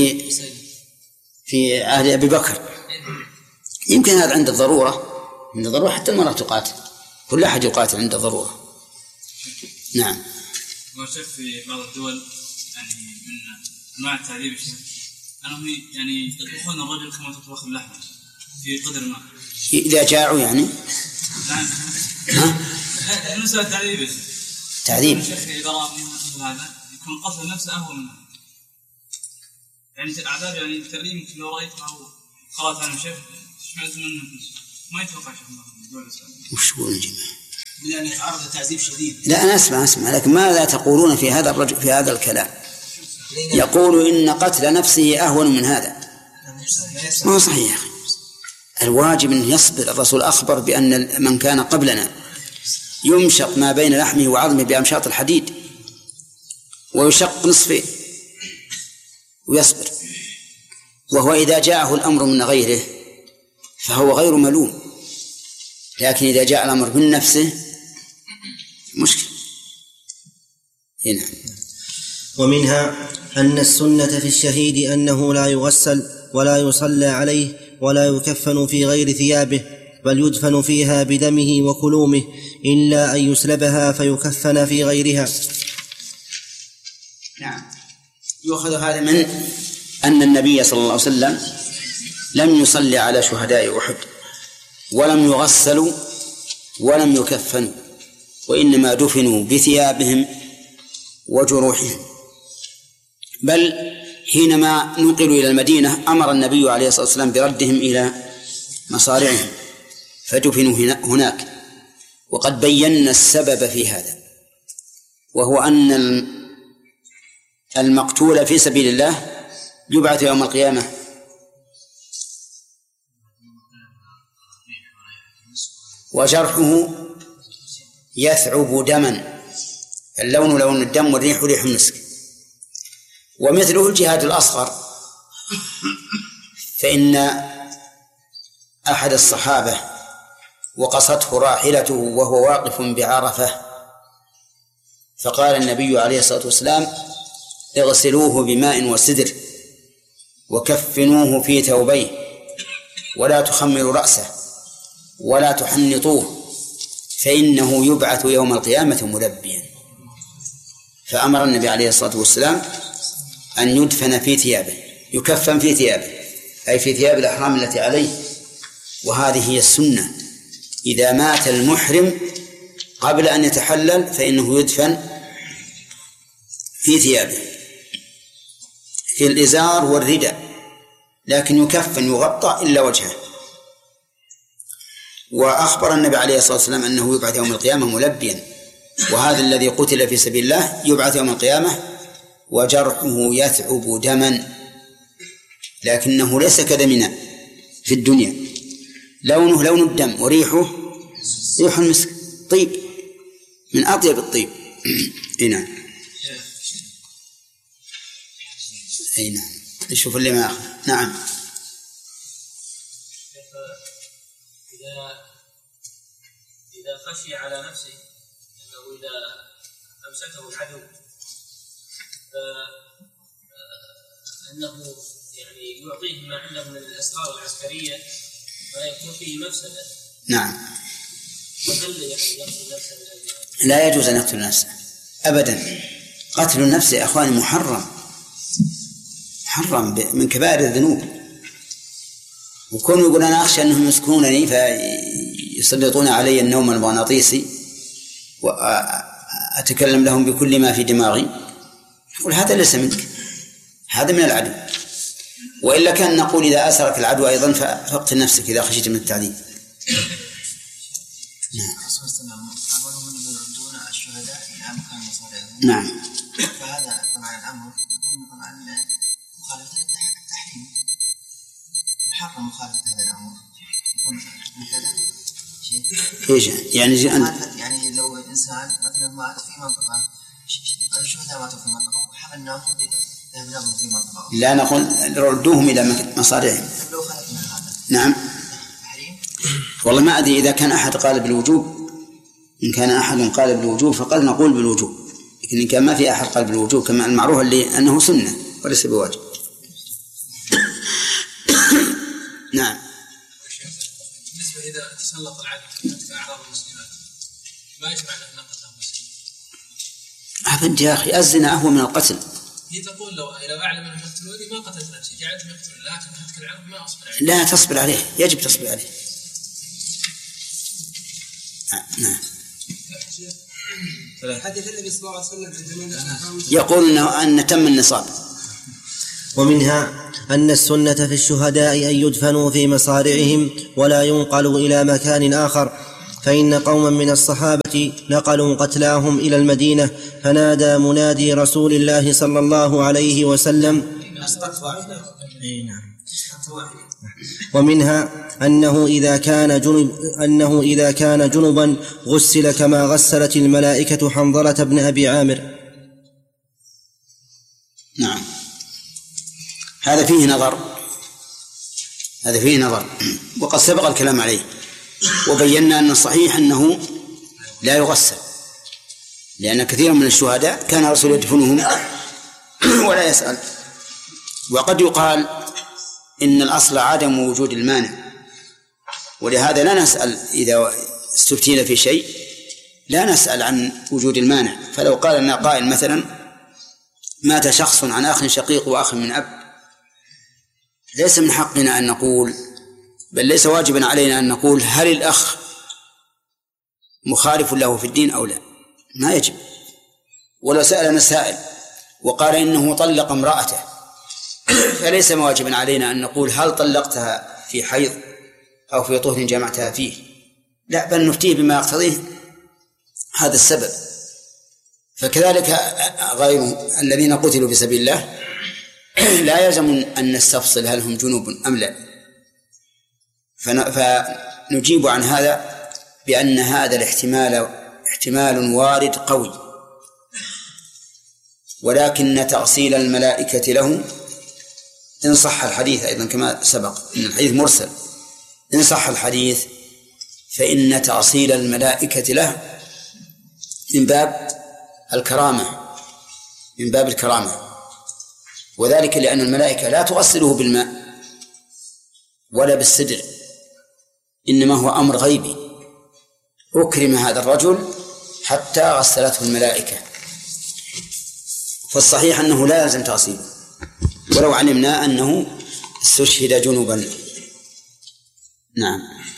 في عهد أبي بكر. يمكن هذا عند الضرورة، حتى المرأة تقاتل، كل أحد يقاتل عند الضرورة. نعم. ما شاف في بعض الدول يعني من أنواع التعذيب أنهم يعني يطبخون الرجل كما تطبخ اللحمة في قدر ما. إذا جاعوا يعني. بالنسبة للتعذيب تعذيب إذا رأى مثل هذا يكون القتل نفسه أهون منه. يعني الأعذاب يعني التأليم لو رأيت أو قرأت عن شيخ تشمعز منه ما يتوقع شيء. وش هو الجماعة؟ يعني يتعرض لتعذيب شديد. لا أنا أسمع لكن ماذا تقولون في هذا الرجل في هذا الكلام؟ يقول إن قتل نفسه أهون من هذا. ما هو صحيح يا أخي. الواجب أن يصبر. الرسول أخبر بأن من كان قبلنا يمشق ما بين لحمه وعظمه بأمشاط الحديد ويشق نصفه ويصبر، وهو إذا جاءه الأمر من غيره فهو غير ملوم، لكن إذا جاء الأمر من نفسه مشكل. هنا ومنها أن السنة في الشهيد أنه لا يغسل ولا يصلى عليه ولا يكفن في غير ثيابه، بل يدفن فيها بدمه وكلومه، إلا أن يسلبها فيكفن في غيرها. نعم. يؤخذ هذا من أن النبي صلى الله عليه وسلم لم يصلي على شهداء أحد ولم يغسلوا ولم يكفنوا، وإنما دفنوا بثيابهم وجروحهم. بل حينما نقلوا إلى المدينة أمر النبي عليه الصلاة والسلام بردهم إلى مصارعهم فدفنوا هناك. وقد بينا السبب في هذا، وهو أن المقتول في سبيل الله يبعث يوم القيامة وجرحه يثعب دما، اللون لون الدم والريح ريح المسك. ومثله الجهاد الأصغر، فإن أحد الصحابة وقصته راحلته وهو واقف بعرفة، فقال النبي عليه الصلاة والسلام: اغسلوه بماء وسدر وكفنوه في ثوبيه ولا تخمروا رأسه ولا تحنطوه فإنه يبعث يوم القيامة ملبيا. فأمر النبي عليه الصلاة والسلام أن يدفن في ثيابه، يكفن في ثيابه، أي في ثياب الأحرام التي عليه. وهذه هي السنة. إذا مات المحرم قبل أن يتحلل فإنه يدفن في ثيابه، في الإزار والرداء، لكن يكفن يغطى إلا وجهه. وأخبر النبي عليه الصلاة والسلام أنه يبعث يوم القيامة ملبيا، وهذا الذي قتل في سبيل الله يبعث يوم القيامة وجرحه يثعب دما، لكنه ليس كدمنا في الدنيا، لونه لون الدم وريحه ريح المسك، طيب من أطيب الطيب. نعم. أي نعم. نشوف اللي ما نعم. إذا خشي على نفسه أنه إذا أمسكه العدو أنه يعني يعطيه ما عنده من الأسرار العسكرية فيكون فيه مفسدة. نعم. وهل يقتل نفسه؟ لا يجوز أن يقتل نفسه أبدا. قتل النفس يا أخواني محرم من كبائر الذنوب. وكون يقول أنا أخشى أنهم يسكنونني فيسلطون علي النوم المغناطيسي وأتكلم لهم بكل ما في دماغي، يقول هذا ليس منك، هذا من العدو. وإلا كان نقول إذا أسرك العدو أيضا فاقتل نفسك إذا خشيت من التعذيب. نعم. فهذا طبعا الأمر طبعا مخالفة التحريم، حق مخالفة هذا الأمر يكون مثلا إيش يعني لو إنسان مثلا مات في منطقة، الشهداء ماتوا في منطقة وحق الناس ذهب في منطقة، لا نقول ردوهم إلى مصارعهم. لو خالفنا هذا نعم. والله ما أدري إذا كان أحد قال بالوجوب. إن كان أحد قال بالوجوب فقال نقول بالوجوب، لكن إن كان ما في أحد قال بالوجوب كما المعروف اللي أنه سنة وليس بواجب. نعم. بالنسبة إذا تسلط العدو في أعراض المسلمات ما يجمع أن نقتل المسلمين؟ أبدا يا أخي، الزنا أهون من القتل. هي تقول لو أعلم أنهم يقتلوني ما قتلت نفسي، جعلتهم يقتلون، لكن هتك العرض ما أصبر عليه. لا تصبر عليه، يجب تصبر عليه. نعم. حديث النبي صلى الله عليه وسلم يقول أن تم النصاب. ومنها أن السنة في الشهداء أن يدفنوا في مصارعهم ولا ينقلوا إلى مكان آخر، فإن قوما من الصحابة نقلوا قتلاهم إلى المدينة فنادى منادي رسول الله صلى الله عليه وسلم. ومنها أنه إذا كان جنبا غسل كما غسلت الملائكة حنظلة بن أبي عامر. نعم، هذا فيه نظر وقد سبق الكلام عليه، وبينا أن الصحيح أنه لا يغسل، لأن كثيرا من الشهداء كان الرسول يدفنهم ولا يسأل. وقد يقال إن الأصل عدم وجود المانع، ولهذا لا نسأل إذا استفتينا في شيء، لا نسأل عن وجود المانع. فلو قال لنا قائل مثلا مات شخص عن أخ شقيق وأخ من أب، ليس من حقنا أن نقول، بل ليس واجبا علينا أن نقول هل الأخ مخالف له في الدين أو لا، ما يجب. ولو سألنا سائل وقال إنه طلق امرأته، فليس واجبا علينا أن نقول هل طلقتها في حيض أو في طهر جمعتها فيه، لا، بل نفتيه بما يقتضيه هذا السبب. فكذلك غير الذين قتلوا في سبيل الله لا يلزم أن نستفصل هل هم جنوب أم لا، فنجيب عن هذا بأن هذا الاحتمال احتمال وارد قوي، ولكن تأصيل الملائكة له إن صح الحديث أيضا كما سبق إن الحديث مرسل، إن صح الحديث فإن تأصيل الملائكة له من باب الكرامة، وذلك لأن الملائكة لا تغسله بالماء ولا بالسدر، إنما هو أمر غيبي. أكرم هذا الرجل حتى غسلته الملائكة، فالصحيح أنه لا يلزم تغسيله ولو علمنا أنه استشهد جنوبا. نعم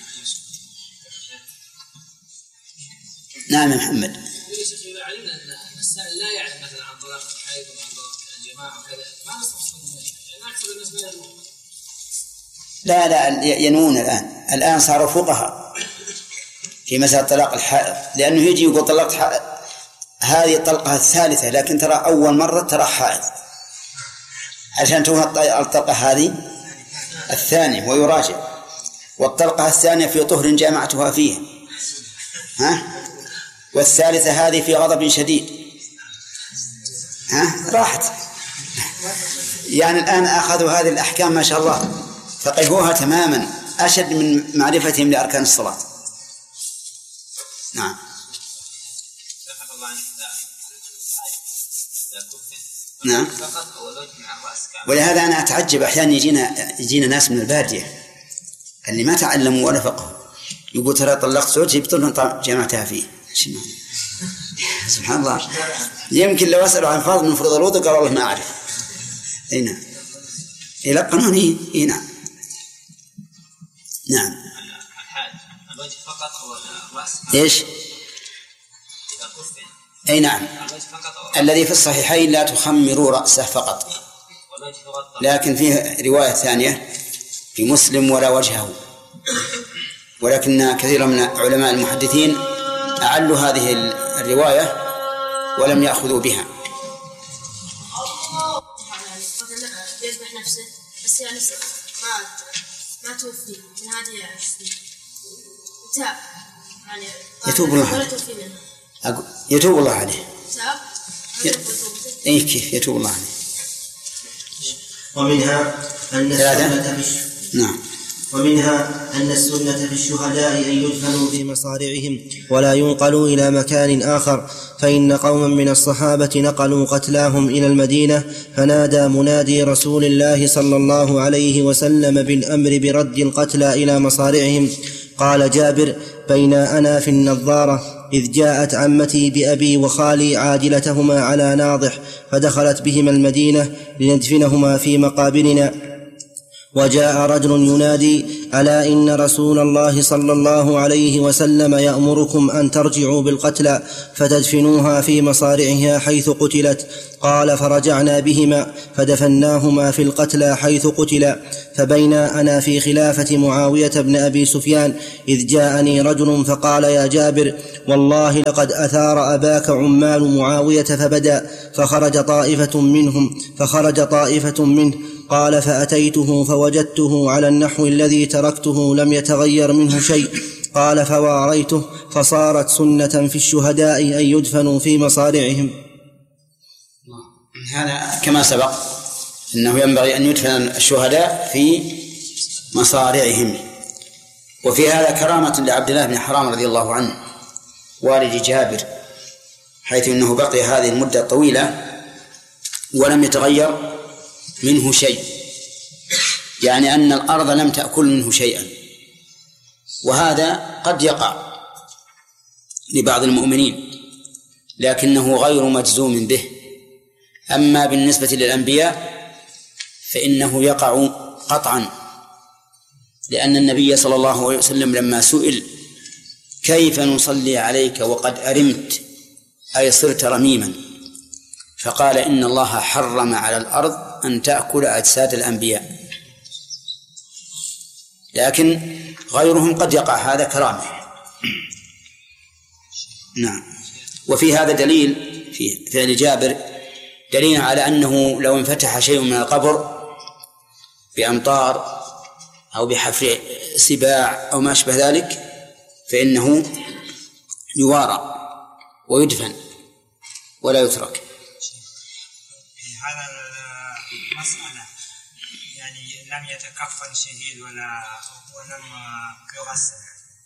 يا محمد. إذا علمنا أن السائل لا يعلم مثلا عن طلاق الحيض وعن طلاق الجماعة وكذا، ما نستفصل ما أكثر الناس ما يعلمون. لا ينوون الآن صاروا فقهاء في مسألة طلاق الحائض، لأنه يجي يقول طلقت حائض، هذه الطلقة الثالثة، لكن ترى أول مرة ترى حائض، عشان توها الطلقة هذه الثانية ويراجع، والطلقة الثانية في طهر جامعتها فيه، والثالثة هذه في غضب شديد، راحت. يعني الآن أخذوا هذه الأحكام ما شاء الله، فقهوها تماما أشد من معرفتهم لأركان الصلاة. نعم. نعم. ولهذا أنا أتعجب أحيانا يجينا ناس من البادية اللي ما تعلموا ولا فقهوا، يقول ترى طلقت زوجي بطل جمعتها فيه. سبحان الله، يمكن لو أسألوا عن فرض من فروض الوضوء قال والله ما أعرف. نعم، إلى قانوني. نعم. نعم. الوجه فقط أو الرأس؟ إيش؟ أي نعم، الذي في الصحيحين لا تخمروا رأسه فقط، لكن فيه رواية ثانية في مسلم ولا وجهه، ولكن كثير من علماء المحدثين أعلوا هذه الرواية ولم يأخذوا بها. يذبح نفسه بس يعني ما توفي من هذه السنين، تاب يعني يتوب الله عليه، يتوب الله عليه. كيف يتوب الله عليه؟ ومنها أن السنة في الشهداء أن يدفنوا في مصارعهم ولا ينقلوا إلى مكان آخر، فإن قوما من الصحابة نقلوا قتلاهم إلى المدينة فنادى منادي رسول الله صلى الله عليه وسلم بالأمر برد القتلى إلى مصارعهم. قال جابر: بين أنا في النظارة إذ جاءت عمتي بأبي وخالي عاجلتهما على ناضح، فدخلت بهما المدينة لندفنهما في مقابرنا. وجاء رجل ينادي: ألا إن رسول الله صلى الله عليه وسلم يأمركم أن ترجعوا بالقتلى فتدفنوها في مصارعها حيث قتلت. قال: فرجعنا بهما فدفناهما في القتلى حيث قتلا. فبينا أنا في خلافة معاوية بن أبي سفيان إذ جاءني رجل فقال: يا جابر، والله لقد أثار أباك عمال معاوية فبدا، فخرج طائفة منه. قال: فأتيته فوجدته على النحو الذي تركته لم يتغير منه شيء. قال: فواريته، فصارت سنة في الشهداء أن يدفنوا في مصارعهم. هذا كما سبق أنه ينبغي أن يدفن الشهداء في مصارعهم. وفي هذا كرامة لعبد الله بن حرام رضي الله عنه والد جابر، حيث أنه بقي هذه المدة الطويلة ولم يتغير منه شيء، يعني أن الأرض لم تأكل منه شيئا. وهذا قد يقع لبعض المؤمنين لكنه غير مجزوم به. أما بالنسبة للأنبياء فإنه يقع قطعا، لأن النبي صلى الله عليه وسلم لما سئل: كيف نصلي عليك وقد أرمت، أي صرت رميما؟ فقال: إن الله حرم على الأرض أن تأكل أجساد الأنبياء. لكن غيرهم قد يقع هذا كرامة. نعم. وفي هذا دليل في فعل جابر، دليل على أنه لو انفتح شيء من القبر بأمطار أو بحفر سباع أو ما أشبه ذلك فإنه يوارى ويدفن ولا يترك. في هذا المسألة يعني لم يتكفن شهيد ولم يغسل،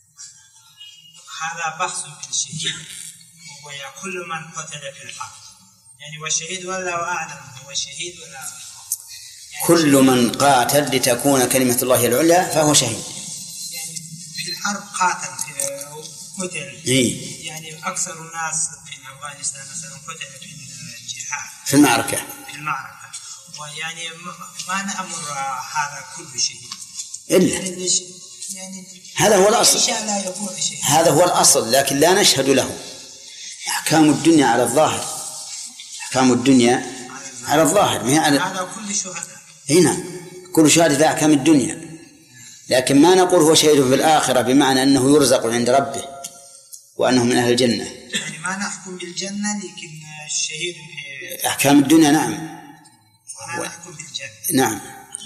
هذا بحث في الشهيد وهي كل من قتل في الحرب، يعني والشهيد والله أعلم هو شهيد ولا يعني كل من قاتل لتكون كلمة الله العليا فهو شهيد. يعني في الحرب قاتل قتل يعني أكثر الناس في أفغانستان مثلا قتل في الجهاد في المعركة ويعني ما نأمر هذا كل شيء إلا يعني هذا هو الأصل، هذا هو الأصل، لكن لا نشهد له. أحكام الدنيا على الظاهر، أحكام الدنيا على الظاهر، ما هي على هذا كل شهداء هنا، كل شهادة في أحكام الدنيا، لكن ما نقول هو شهيد في الآخرة بمعنى أنه يرزق عند ربه وأنه من أهل الجنة. يعني ما نحكم بالجنة لكن الشهيد في أحكام الدنيا نعم نحكم بالجنة نعم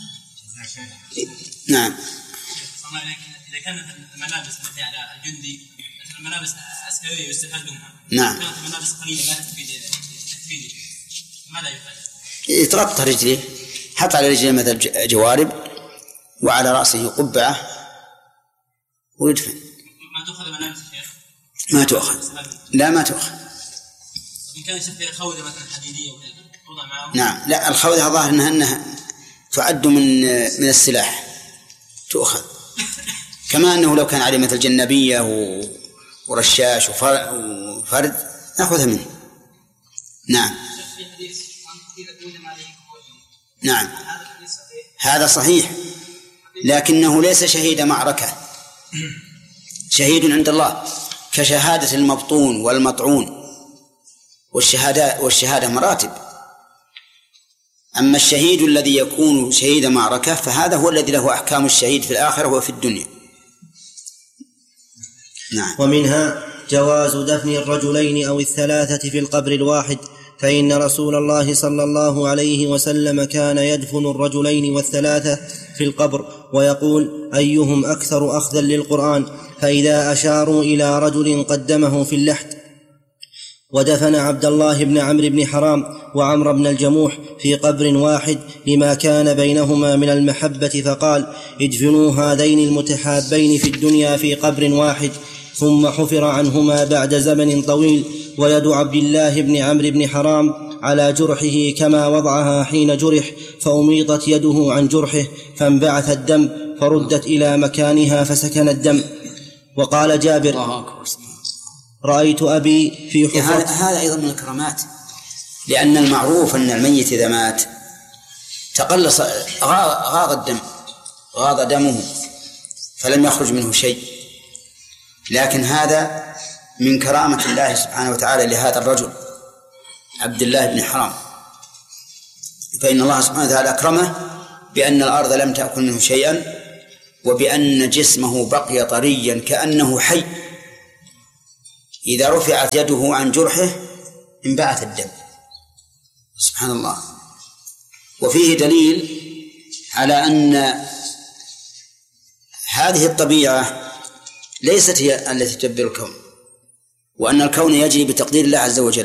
نعم. إذا كانت الملابس التي على الجندي ملابس عسكرية يستفاد منها، نعم، كانت الملابس قليلة لا تفيد تكفيني، ماذا يفعل؟ يتغطى رجليه، حط على رجليه مثل جوارب وعلى رأسه قبعة ويدفن. ما تأخذ ملابس الشيخ؟ ما تأخذ، لا ما تأخذ. إن كان شيء خوذة مثلا حديدية وضع معه. نعم، لا الخوذة ظاهر أنها تعد من السلاح تؤخذ، كما أنه لو كان عليه مثل جنبية ورشاش وفرد نأخذها منه. نعم نعم هذا صحيح، لكنه ليس شهيد معركة، شهيد عند الله كشهادة المبطون والمطعون، والشهادة مراتب. أما الشهيد الذي يكون شهيد معركة فهذا هو الذي له أحكام الشهيد في الآخرة وفي الدنيا. نعم. ومنها جواز دفن الرجلين أو الثلاثة في القبر الواحد، فإن رسول الله صلى الله عليه وسلم كان يدفن الرجلين والثلاثة في القبر ويقول: أيهم أكثر أخذا للقرآن؟ فإذا أشاروا إلى رجل قدمه في اللحد. ودفن عبد الله بن عمرو بن حرام وعمر بن الجموح في قبر واحد لما كان بينهما من المحبة، فقال: ادفنوا هذين المتحابين في الدنيا في قبر واحد. ثم حفر عنهما بعد زمن طويل، ويد عبد الله بن عمرو بن حرام على جرحه كما وضعها حين جرح، فأميطت يده عن جرحه فانبعث الدم، فردت إلى مكانها فسكن الدم. وقال جابر: رأيت أبي في حفرة. هذا أيضا من الكرامات، لأن المعروف أن الميت إذا مات تقلص غاض الدم غاض دمه فلم يخرج منه شيء، لكن هذا من كرامة الله سبحانه وتعالى لهذا الرجل عبد الله بن حرام، فإن الله سبحانه وتعالى أكرمه بأن الأرض لم تأكل منه شيئا، وبأن جسمه بقي طريا كأنه حي، إذا رفعت يده عن جرحه انبعث الدم. سبحان الله. وفيه دليل على أن هذه الطبيعة ليست هي التي تدبر الكون، وأن الكون يجري بتقدير الله عز وجل.